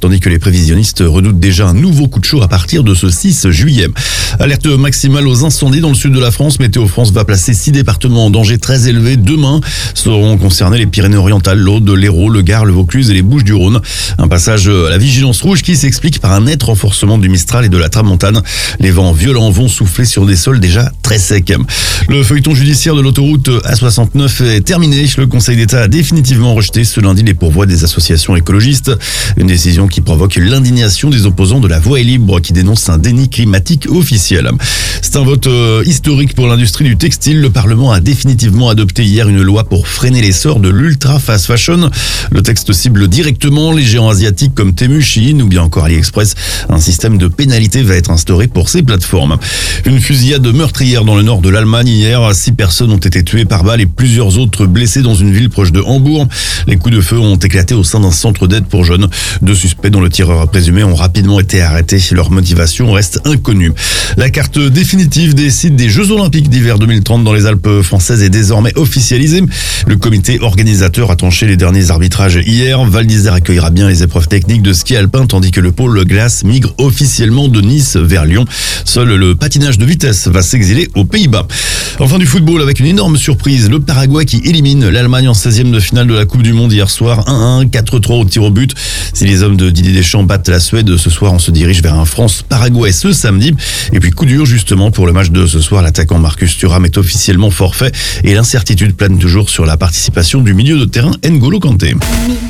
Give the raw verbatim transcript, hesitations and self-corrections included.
tandis que les prévisionnistes redoutent déjà un nouveau coup de chaud à partir de ce six juillet. Alerte maximale aux incendies dans le sud de la France. Météo France va placer six départements en danger très élevé. Demain seront concernés les Pyrénées-Orientales, l'Aude, l'Hérault, le Gard, le Vaucluse et les Bouches-du-Rhône. Un passage à la vigilance rouge qui s'explique par un net renforcement du Mistral et de la Tramontane. Les vents violents vont souffler sur des sols déjà très secs. Le feuilleton judiciaire de l'autoroute A soixante-neuf est terminé. Le Conseil d'État a définitivement rejeté ce lundi les pourvois des associations écologistes. Une décision qui provoque l'indignation des opposants de la voie est libre qui dénoncent un déni climatique officiel. C'est un vote euh, historique pour l'industrie du textile. Le Parlement a définitivement adopté hier une loi pour freiner l'essor de l'ultra fast fashion. Le texte cible directement les géants asiatiques comme Temu, Shein ou bien encore AliExpress. Un système de pénalité va être instauré pour ces plateformes. Une fusillade meurtrière dans le nord de l'Allemagne hier. Six personnes ont été tuées par balle et plusieurs autres blessées dans une ville proche de Hambourg. Les coups de feu ont éclaté au sein d'un centre d'aide pour jeunes. Deux suspects dont le tireur présumé ont rapidement été arrêtés. Leur motivation reste inconnue. La carte définitive des sites des Jeux Olympiques d'hiver deux mille trente dans les Alpes françaises est désormais officialisée. Le comité organisateur a tranché les derniers arbitrages hier. Val d'Isère accueillera bien les épreuves techniques de ski alpin tandis que le pôle glace migre officiellement de Nice vers Lyon. Seul le patinage de vitesse va s'exiler aux Pays-Bas. Enfin du football avec une énorme surprise. Le Paraguay qui élimine l'Allemagne en seizième de finale de la Coupe du Monde hier soir. un un, quatre trois au tir au but. Si les hommes de Didier Deschamps battent la Suède ce soir, on se dirige vers un France-Paraguay ce samedi. Et puis coup dur justement pour le match de ce soir. L'attaquant Marcus Thuram est officiellement forfait et l'incertitude plane toujours sur la participation du milieu de terrain N'Golo Kanté.